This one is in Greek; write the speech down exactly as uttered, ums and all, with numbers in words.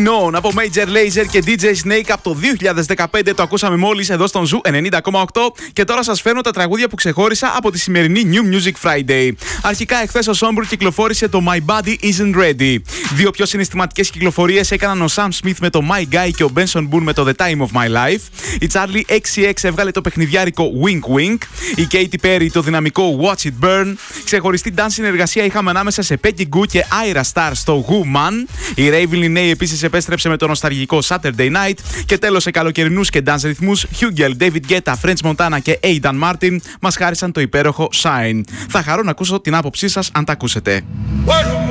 Known από Major Lazer και ντι τζέι Snake από το δύο χιλιάδες δεκαπέντε. Το ακούσαμε μόλις εδώ στον Ζου ενενήντα κόμμα οκτώ. Και τώρα σας φέρνω τα τραγούδια που ξεχώρισα από τη σημερινή New Music Friday. Αρχικά, εχθές ο Sombr κυκλοφόρησε το My Body Isn't Ready. Δύο πιο συναισθηματικές κυκλοφορίες έκαναν ο Sam Smith με το My Guy και ο Benson Boone με το The Time of My Life. Η Charlie εξ εξ έβγαλε το παιχνιδιάρικο Wink Wink. Η Katy Perry το δυναμικό Watch It Burn. Ξεχωριστή dance συνεργασία είχαμε ανάμεσα σε Peggy Gou και Ira Star στο Woman. Η Raven Linney επίσης επέστρεψε με το νοσταλγικό Saturday Night. Και τέλος, σε καλοκαιρινούς και dance ρυθμούς, Hugel, David Guetta, French Montana και Aidan Martin μας χάρισαν το υπέροχο Shine. Θα χαρώ να ακούσω την άποψή σας αν τα ακούσετε.